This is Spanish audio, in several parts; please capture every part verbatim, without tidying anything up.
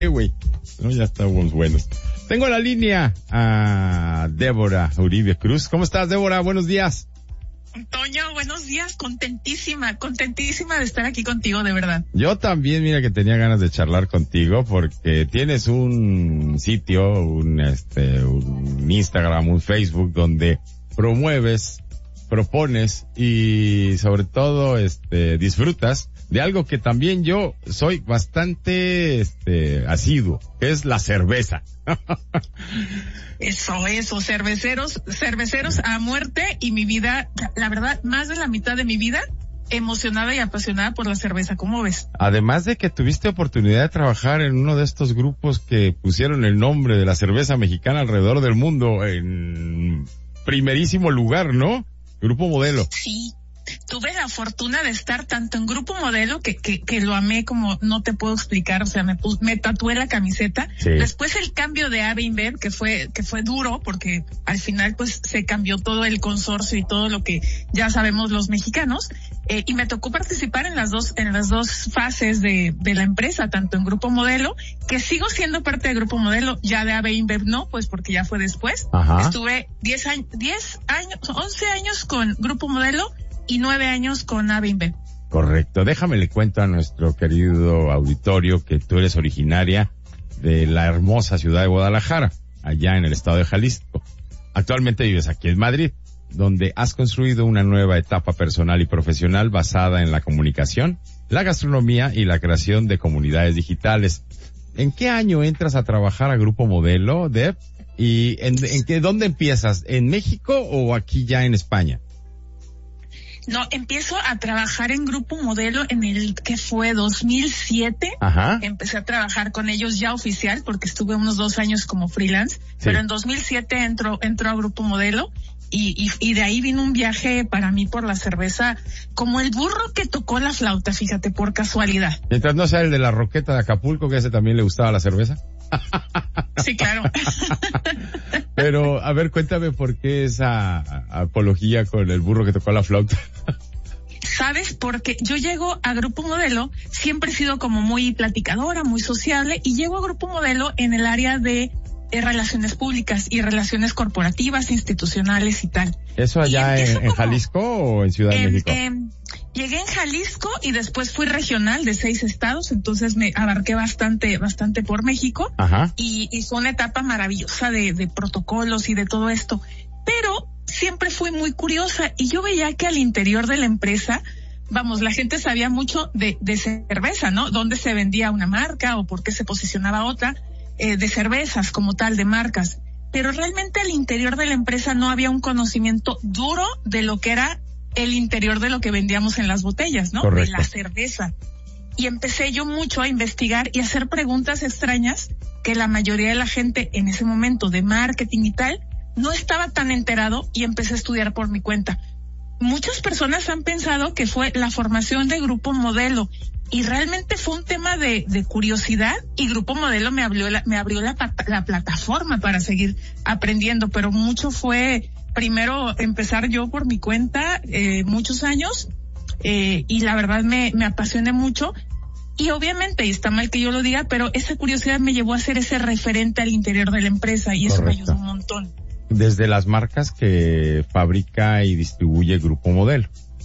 Eh, güey, no, ya estamos buenos. Tengo en la línea a Débora Uribe Cruz. ¿Cómo estás, Débora? Buenos días. Toño, buenos días. Contentísima, contentísima de estar aquí contigo, de verdad. Yo también, mira que tenía ganas de charlar contigo porque tienes un sitio, un este, un Instagram, un Facebook donde promueves, propones y sobre todo este disfrutas de algo que también yo soy bastante este asiduo, que es la cerveza. Eso, eso, cerveceros, cerveceros a muerte, y mi vida, la verdad, más de la mitad de mi vida emocionada y apasionada por la cerveza. ¿Cómo ves? Además de que tuviste oportunidad de trabajar en uno de estos grupos que pusieron el nombre de la cerveza mexicana alrededor del mundo en primerísimo lugar, ¿no? Grupo Modelo. Sí. Tuve la fortuna de estar tanto en Grupo Modelo, que, que, que lo amé como no te puedo explicar, o sea, me, me tatué la camiseta. Sí. Después el cambio de AB InBev, que fue, que fue duro, porque al final pues se cambió todo el consorcio y todo lo que ya sabemos los mexicanos, eh, y me tocó participar en las dos, en las dos fases de, de la empresa, tanto en Grupo Modelo, que sigo siendo parte de Grupo Modelo, ya de AB InBev no, pues porque ya fue después. Ajá. Estuve diez años, diez años, once años con Grupo Modelo, y nueve años con AB InBev. Correcto. Déjame le cuento a nuestro querido auditorio que tú eres originaria de la hermosa ciudad de Guadalajara, allá en el estado de Jalisco. Actualmente vives aquí en Madrid, donde has construido una nueva etapa personal y profesional basada en la comunicación, la gastronomía y la creación de comunidades digitales. ¿En qué año entras a trabajar a Grupo Modelo, Deb? ¿Y en, en qué, dónde empiezas? ¿En México o aquí ya en España? No, empiezo a trabajar en Grupo Modelo en el que fue dos mil siete. Ajá. Empecé a trabajar con ellos ya oficial porque estuve unos dos años como freelance, sí. Pero en dos mil siete entró, entró a Grupo Modelo y, y, y de ahí vino un viaje para mí por la cerveza como el burro que tocó la flauta, fíjate, por casualidad. Mientras no sea el de la Roqueta de Acapulco, que ese también le gustaba la cerveza. Sí, claro. Pero, a ver, cuéntame por qué esa apología con el burro que tocó la flauta. ¿Sabes? Porque yo llego a Grupo Modelo, siempre he sido como muy platicadora, muy sociable, y llego a Grupo Modelo en el área de, de relaciones públicas y relaciones corporativas, institucionales y tal. ¿Eso allá en, como, en Jalisco o en Ciudad de eh, México? Eh, Llegué en Jalisco y después fui regional de seis estados, entonces me abarqué bastante, bastante por México. Ajá. Y, y fue una etapa maravillosa de, de protocolos y de todo esto. Pero siempre fui muy curiosa y yo veía que al interior de la empresa, vamos, la gente sabía mucho de, de cerveza, ¿no? Dónde se vendía una marca o por qué se posicionaba otra, eh, de cervezas como tal, de marcas. Pero realmente al interior de la empresa no había un conocimiento duro de lo que era el interior de lo que vendíamos en las botellas, ¿no? Correcto. De la cerveza. Y empecé yo mucho a investigar y a hacer preguntas extrañas que la mayoría de la gente en ese momento de marketing y tal no estaba tan enterado, y empecé a estudiar por mi cuenta. Muchas personas han pensado que fue la formación de Grupo Modelo y realmente fue un tema de, de curiosidad, y Grupo Modelo me abrió la, me abrió la, la plataforma para seguir aprendiendo, pero mucho fue primero empezar yo por mi cuenta, eh, muchos años, eh, y la verdad me, me apasioné mucho. Y obviamente, y está mal que yo lo diga, pero esa curiosidad me llevó a ser ese referente al interior de la empresa, y eso Correcto. Me ayudó un montón. Desde las marcas que fabrica y distribuye Grupo Modelo.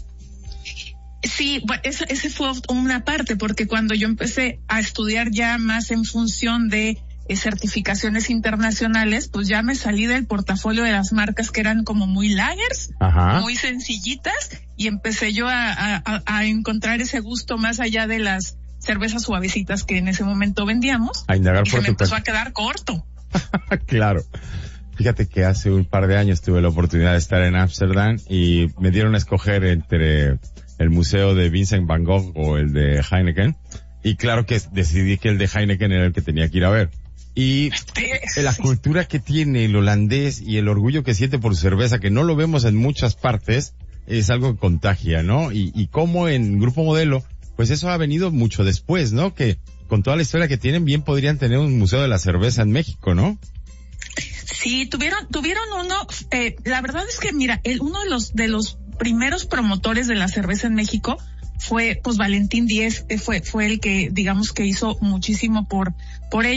Sí, bueno, eso, ese fue una parte, porque cuando yo empecé a estudiar ya más en función de Eh, certificaciones internacionales, pues ya me salí del portafolio de las marcas que eran como muy lagers, Ajá. muy sencillitas, y empecé yo a, a, a encontrar ese gusto más allá de las cervezas suavecitas que en ese momento vendíamos, a indagar y por se me tu empezó casa. a quedar corto. Claro. Fíjate que hace un par de años tuve la oportunidad de estar en Ámsterdam y me dieron a escoger entre el museo de Vincent van Gogh o el de Heineken, y claro que decidí que el de Heineken era el que tenía que ir a ver. Y la cultura que tiene el holandés y el orgullo que siente por su cerveza, que no lo vemos en muchas partes, es algo que contagia, ¿no? Y, y como en Grupo Modelo, pues eso ha venido mucho después, ¿no? Que con toda la historia que tienen, bien podrían tener un museo de la cerveza en México, ¿no? Sí, tuvieron, tuvieron uno, eh, la verdad es que mira, el, uno de los, de los primeros promotores de la cerveza en México fue pues Valentín Díez, fue, fue el que digamos que hizo muchísimo por, por ello.